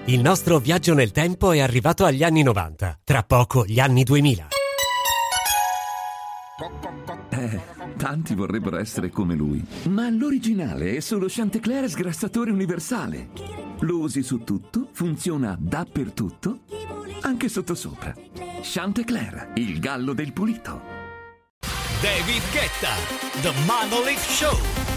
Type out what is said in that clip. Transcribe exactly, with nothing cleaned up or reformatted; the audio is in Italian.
Il nostro viaggio nel tempo è arrivato agli anni novanta, tra poco gli anni duemila. Eh, tanti vorrebbero essere come lui, ma l'originale è solo Chantecler sgrassatore universale. Lo usi su tutto, funziona dappertutto, anche sottosopra. Chantecler, il gallo del pulito. David Guetta, The Monolith Show.